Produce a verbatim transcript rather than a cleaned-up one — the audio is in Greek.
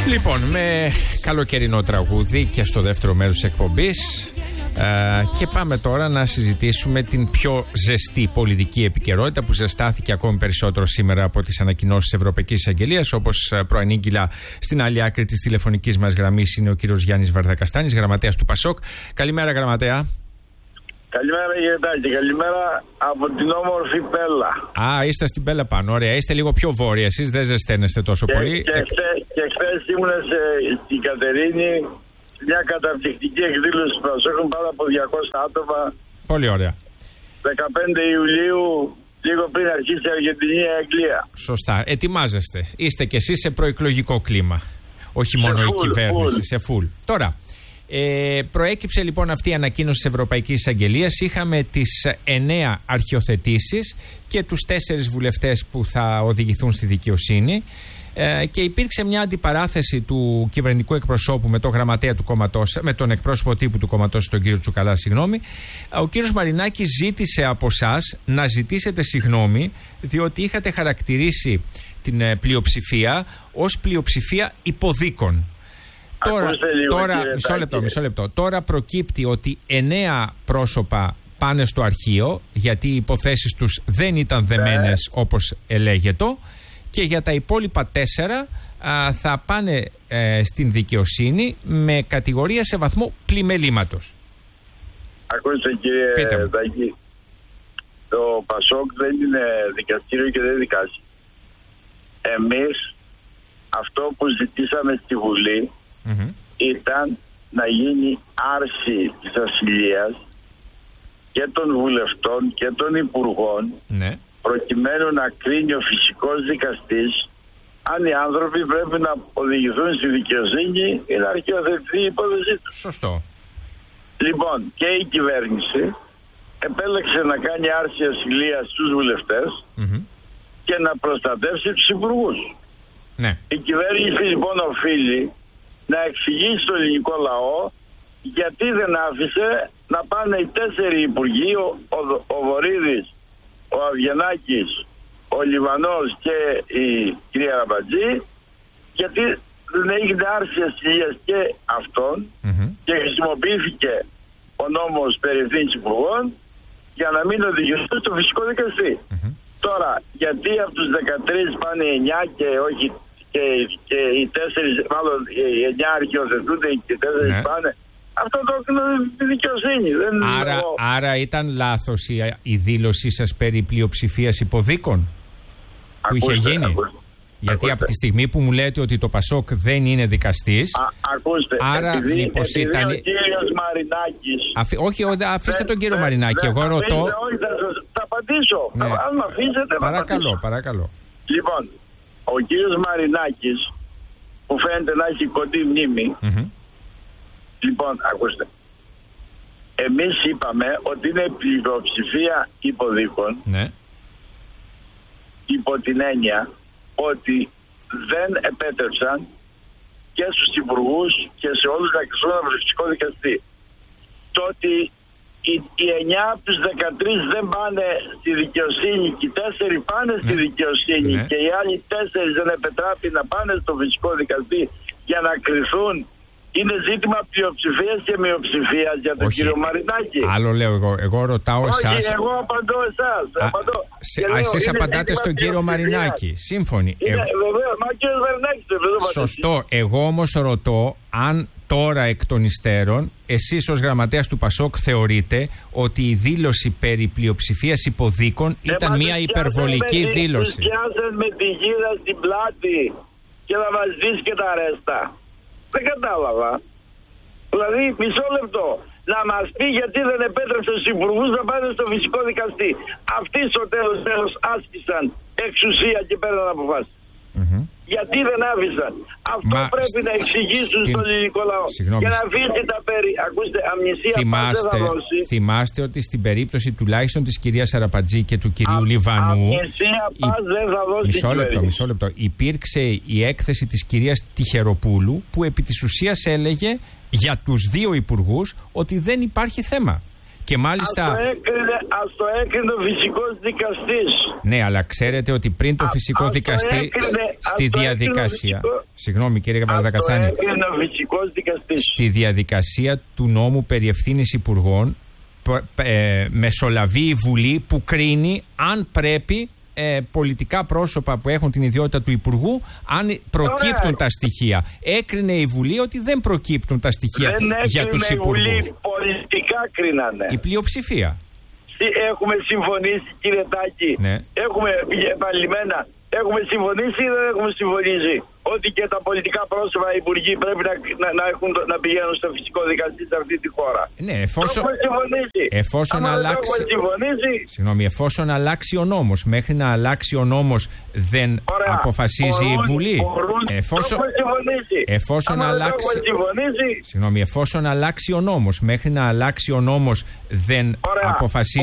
Λοιπόν, με καλοκαιρινό τραγούδι και στο δεύτερο μέρος της εκπομπής ε, και πάμε τώρα να συζητήσουμε την πιο ζεστή πολιτική επικαιρότητα που ζεστάθηκε ακόμη περισσότερο σήμερα από τις ανακοινώσεις της Ευρωπαϊκής Εισαγγελίας, όπως προανήγγειλα. Στην άλλη άκρη της τηλεφωνικής μας γραμμής είναι ο κύριος Γιάννης Βαρδακαστάνης, γραμματέας του Πασόκ. Καλημέρα, γραμματέα. Καλημέρα, Γερτάκη. Καλημέρα από την όμορφη Πέλα. Α, είστε στην Πέλα πάνω. Ωραία. Είστε λίγο πιο βόρεια. Εσείς δεν ζεσταίνεστε τόσο και, πολύ. Και, Εκ... και χθες ήμουν στην Κατερίνη, μια καταπληκτική εκδήλωση του Πασόκ, πάνω από διακόσια άτομα. Πολύ ωραία. δεκαπέντε Ιουλίου, λίγο πριν αρχίσει η Αργεντινή η Αγγλία. Σωστά. Ετοιμάζεστε. Είστε κι εσείς σε προεκλογικό κλίμα. Όχι μόνο σε η full, κυβέρνηση, full. σε φουλ. Τώρα. Ε, προέκυψε λοιπόν αυτή η ανακοίνωση της Ευρωπαϊκής Εισαγγελίας. Είχαμε τις εννέα αρχιοθετήσεις και τους τέσσερις βουλευτές που θα οδηγηθούν στη δικαιοσύνη ε, και υπήρξε μια αντιπαράθεση του κυβερνητικού εκπροσώπου με τον γραμματέα του κόμματος, με τον εκπρόσωπο τύπου του κόμματος, τον κύριο Τσουκαλά, συγγνώμη. Ο κύριος Μαρινάκης ζήτησε από εσάς να ζητήσετε συγγνώμη, διότι είχατε χαρακτηρίσει την ε, πλειοψηφία ως πλειοψηφία υποδίκων. Τώρα, λίγο, τώρα μισό λεπτό, μισό λεπτό. Τώρα προκύπτει ότι εννέα πρόσωπα πάνε στο αρχείο, γιατί οι υποθέσεις τους δεν ήταν δεμένες ναι. όπως ελέγεται, και για τα υπόλοιπα τέσσερα α, θα πάνε ε, στην δικαιοσύνη με κατηγορία σε βαθμό πλημελήματος. Ακούστε, κύριε Δάκη, το Πασόκ δεν είναι δικαστήριο και δεν δικάζει. Εμείς αυτό που ζητήσαμε στη Βουλή Mm-hmm. ήταν να γίνει άρση της ασυλίας και των βουλευτών και των υπουργών ναι. προκειμένου να κρίνει ο φυσικός δικαστής αν οι άνθρωποι πρέπει να οδηγηθούν στη δικαιοσύνη ή να αρχιοθετηθεί η υπόθεσή τους. Σωστό. Λοιπόν, και η κυβέρνηση επέλεξε να κάνει άρση ασυλίας στους βουλευτές mm-hmm. και να προστατεύσει τους υπουργούς. Ναι. Η κυβέρνηση λοιπόν οφείλει να εξηγήσει στον ελληνικό λαό γιατί δεν άφησε να πάνε οι τέσσερι υπουργοί, ο, ο, ο Βορίδης, ο Αβγενάκης, ο Λιβανός και η κυρία Ραμπατζή, γιατί δεν έγινε άρση ασυλίας και αυτών mm-hmm. και χρησιμοποιήθηκε ο νόμος περί ευθύνης υπουργών για να μην οδηγηθούν στο φυσικό δικαστή. Mm-hmm. Τώρα, γιατί από τους δεκατρείς πάνε εννιά και όχι Και, και οι τέσσερις, μάλλον οι εννιά αρχιοθετούνται και οι τέσσερις ναι. πάνε. Αυτό το είναι τη δικαιοσύνη. Δεν άρα, το... άρα ήταν λάθος η, η δήλωσή σας περί πλειοψηφίας υποδίκων που ακούστε, είχε γίνει. Ακούστε, Γιατί ακούστε. από τη στιγμή που μου λέτε ότι το Πασόκ δεν είναι δικαστής, Α, ακούστε, άρα επειδή, μήπως επειδή ήταν... ο κύριος Μαρινάκης... Αφή... Όχι, αφήστε δε, τον κύριο δε, Μαρινάκη. Δε, Εγώ δε, ρωτώ... Όχι, θα, θα απαντήσω. Ναι. Αν με αφήσετε, παρακαλώ, θα παρακαλώ. Λοιπόν, ο κύριος Μαρινάκης, που φαίνεται να έχει κοντή μνήμη, mm-hmm. λοιπόν, ακούστε, εμείς είπαμε ότι είναι πλειοψηφία υποδίκων, ναι. υπό την έννοια ότι δεν επέτρεψαν και στους υπουργούς και σε όλους να κρυφθούν από το φυσικό δικαστή. Το ότι Οι, οι εννιά από τους δεκατρείς δεν πάνε στη δικαιοσύνη και οι τέσσερις πάνε ναι. στη δικαιοσύνη ναι. και οι άλλοι τέσσερις δεν επετράπει να πάνε στο φυσικό δικαστή για να κρυθούν. Είναι ζήτημα πλειοψηφίας και μειοψηφίας για τον Όχι. κύριο Μαρινάκη. Άλλο λέω εγώ. Εγώ ρωτάω εσάς. Όχι, εγώ απαντώ εσάς. Α, απαντώ. Σε, λέω, εσείς απαντάτε στον κύριο Μαρινάκη. Σύμφωνοι. Είναι, εγώ... Βεβαίως, μα ο κύριος Μαρινάκης δεν Σωστό. Εγώ όμως ρωτώ αν τώρα εκ των υστέρων εσείς ως γραμματέας του Πασόκ θεωρείτε ότι η δήλωση περί πλειοψηφίας υποδίκων ήταν ε, μια υπερβολική με, δήλωση. Τους πιάσαν με τη γύρα στην πλάτη και να μας δεις και τα ρέστα. Δεν κατάλαβα. Δηλαδή, μισό λεπτό. Να μας πει γιατί δεν επέτρεψε στους υπουργούς να πάνε στο φυσικό δικαστή. Αυτοί στο τέλος τέλος άσκησαν εξουσία και πέραν αποφάσεις. Mm-hmm. Γιατί δεν άφησαν. Αυτό Μα πρέπει σ... να εξηγήσουν στην... στον ελληνικό λαό. Συγγνώμη, και να αφήσει τα περί. Ακούστε, αμνησία θυμάστε, δεν θα δώσει. Θυμάστε ότι στην περίπτωση τουλάχιστον της κυρίας Αραπατζή και του κυρίου Α, Λιβανού. Αμνησία η... πας δεν θα δώσει. Μισό λεπτό, μισό λεπτό. Υπήρξε η έκθεση της κυρίας Τυχεροπούλου που επί της ουσίας έλεγε για τους δύο υπουργούς ότι δεν υπάρχει θέμα. Και μάλιστα. Ας το έκρινε, ας το έκρινε ο φυσικός δικαστής. Ναι, αλλά ξέρετε ότι πριν το φυσικό Α, δικαστή έκρινε, στη διαδικασία. Φυσικό... Συγγνώμη κύριε Βαρδακατσάνη. Αυτό έκρινε ο φυσικός δικαστής. Στη διαδικασία του νόμου περί ευθύνης υπουργών ε, μεσολαβεί η Βουλή που κρίνει αν πρέπει ε, πολιτικά πρόσωπα που έχουν την ιδιότητα του υπουργού, αν προκύπτουν Ωραία. τα στοιχεία. Έκρινε η Βουλή ότι δεν προκύπτουν τα στοιχεία δεν για τους υπουργούς. Δεν έκρινε η Βουλή, πολιτικά κρίνανε. Η πλειοψηφία. Έχουμε συμφωνήσει κύριε Τάκη, ναι. έχουμε επανειλημμένα, έχουμε συμφωνήσει ή δεν έχουμε συμφωνήσει ότι και τα πολιτικά πρόσωπα οι υπουργοί πρέπει να, να, να, έχουν, να πηγαίνουν στο φυσικό δικαστή σε αυτή τη χώρα. Ναι, εφόσον, έχουμε συμφωνήσει. Εφόσον Άμα αλλάξει, δεν έχουμε συμφωνήσει. Συγγνώμη, εφόσον αλλάξει ο νόμος, μέχρι να αλλάξει ο νόμος δεν Ωραία. αποφασίζει μπορούν, η Βουλή. Μπορούν, εφόσον εφόσον Άμα αλλάξει, συγγνώμη, εφόσον αλλάξει ο νόμος, μέχρι να αλλάξει ο νόμος δεν Ωραία. αποφασίζει